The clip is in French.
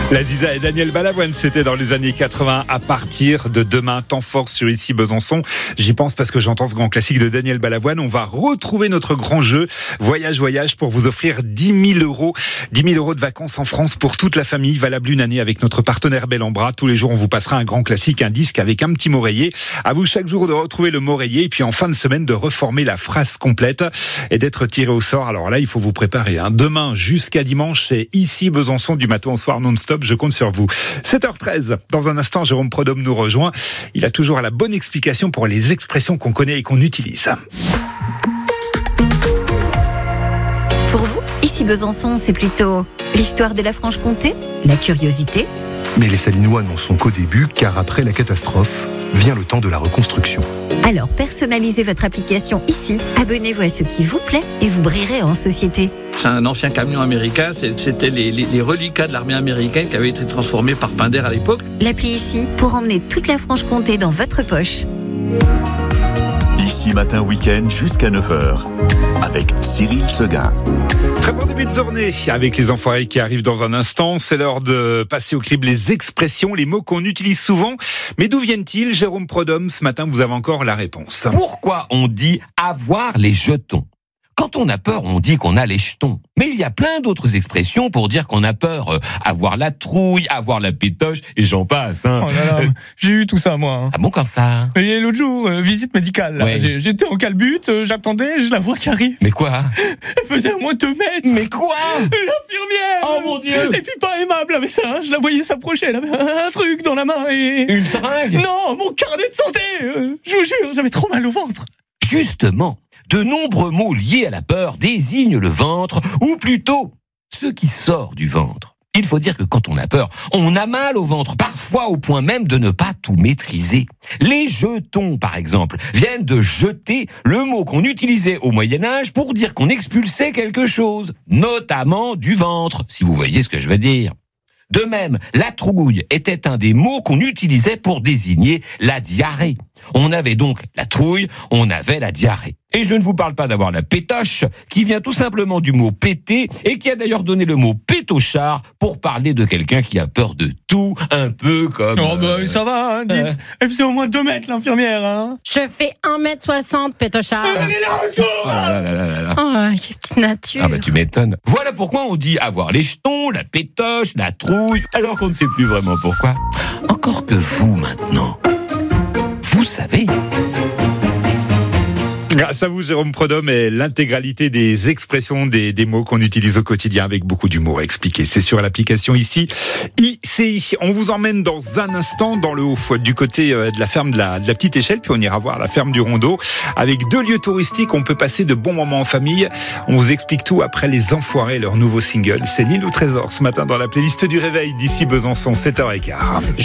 La Ziza et Daniel Balavoine, c'était dans les années 80. À partir de demain, temps fort sur Ici Besançon. J'y pense parce que j'entends ce grand classique de Daniel Balavoine. On va retrouver notre grand jeu Voyage pour vous offrir 10 000 euros. 10 000 euros de vacances en France pour toute la famille, valable une année avec notre partenaire Bel en Bras. Tous les jours, on vous passera un grand classique, un disque avec un petit mot rayé. À vous chaque jour de retrouver le mot rayé et puis en fin de semaine de reformer la phrase complète et d'être tiré au sort. Alors là, il faut vous préparer. Demain jusqu'à dimanche, c'est Ici Besançon du matin au soir non-stop. Je compte sur vous. 7h13. Dans un instant, Jérôme Prodhomme nous rejoint. Il a toujours la bonne explication pour les expressions qu'on connaît et qu'on utilise. Pour vous, Ici Besançon, c'est plutôt l'histoire de la Franche-Comté, la curiosité. Mais les Salinois n'en sont qu'au début, car après la catastrophe, vient le temps de la reconstruction. Alors personnalisez votre application ici, abonnez-vous à ce qui vous plaît et vous brillerez en société. C'est un ancien camion américain, c'était les reliquats de l'armée américaine qui avaient été transformés par Pinder à l'époque. L'appli ici pour emmener toute la Franche-Comté dans votre poche. Ici matin week-end jusqu'à 9h avec Cyril Seguin. Très bon début de journée avec les enfoirés qui arrivent dans un instant. C'est l'heure de passer au crible les expressions, les mots qu'on utilise souvent. Mais d'où viennent-ils? Jérôme Prodhomme, ce matin, vous avez encore la réponse. Pourquoi on dit avoir les jetons? Quand on a peur, on dit qu'on a les jetons. Mais il y a plein d'autres expressions pour dire qu'on a peur. Avoir la trouille, avoir la pétoche, et j'en passe. Hein. Oh là là, j'ai eu tout ça, moi. Ah bon, quand ça? Et l'autre jour, visite médicale. Là. Ouais. J'étais en calbute, j'attendais, je la vois qui arrive. Mais quoi? Elle faisait au moins 2 mètres. Mais quoi? L'infirmière. Oh mon Dieu. Et puis pas aimable avec ça. Je la voyais s'approcher, elle avait un truc dans la main et... Une seringue? Non, mon carnet de santé. Je vous jure, j'avais trop mal au ventre. Justement, de nombreux mots liés à la peur désignent le ventre, ou plutôt, ce qui sort du ventre. Il faut dire que quand on a peur, on a mal au ventre, parfois au point même de ne pas tout maîtriser. Les jetons, par exemple, viennent de jeter, le mot qu'on utilisait au Moyen-Âge pour dire qu'on expulsait quelque chose, notamment du ventre, si vous voyez ce que je veux dire. De même, la trouille était un des mots qu'on utilisait pour désigner la diarrhée. On avait donc la trouille, on avait la diarrhée. Et je ne vous parle pas d'avoir la pétoche, qui vient tout simplement du mot péter, et qui a d'ailleurs donné le mot pétochard pour parler de quelqu'un qui a peur de tout, un peu comme... Oh bah ça va, hein, dites. Elle faisait au moins 2 mètres, l'infirmière. Hein. Je fais 1m60, pétochard. Elle est là, au secours. Oh là là là là là. Oh, quelle petite nature. Ah bah tu m'étonnes. Voilà pourquoi on dit avoir les jetons, la pétoche, la trouille, alors qu'on ne sait plus vraiment pourquoi. Encore que vous maintenant, vous savez... Grâce à vous, Jérôme Prodhomme, et l'intégralité des expressions, des mots qu'on utilise au quotidien avec beaucoup d'humour expliqué. C'est sur l'application ici, ICI. On vous emmène dans un instant dans le Haut, du côté de la ferme de la Petite Échelle, puis on ira voir la ferme du Rondeau. Avec 2 lieux touristiques, on peut passer de bons moments en famille. On vous explique tout après les Enfoirés, leur nouveau single. C'est L'île au trésor ce matin dans la playlist du réveil d'Ici Besançon, 7h15.